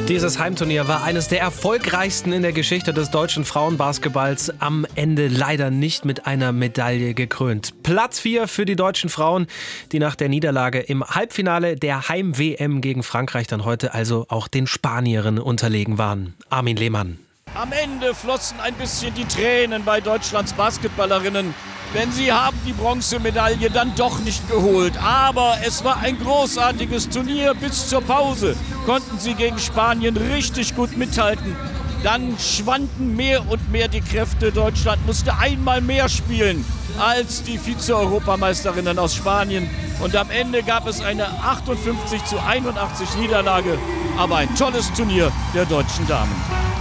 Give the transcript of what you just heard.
Dieses Heimturnier war eines der erfolgreichsten in der Geschichte des deutschen Frauenbasketballs. Am Ende leider nicht mit einer Medaille gekrönt. Platz 4 für die deutschen Frauen, die nach der Niederlage im Halbfinale der Heim-WM gegen Frankreich dann heute also auch den Spanierinnen unterlegen waren. Armin Lehmann. Am Ende flossen ein bisschen die Tränen bei Deutschlands Basketballerinnen, denn sie haben die Bronzemedaille dann doch nicht geholt. Aber es war ein großartiges Turnier. Bis zur Pause konnten sie gegen Spanien richtig gut mithalten. Dann schwanden mehr und mehr die Kräfte. Deutschland musste einmal mehr spielen als die Vize-Europameisterinnen aus Spanien. Und am Ende gab es eine 58:81 Niederlage. Aber ein tolles Turnier der deutschen Damen.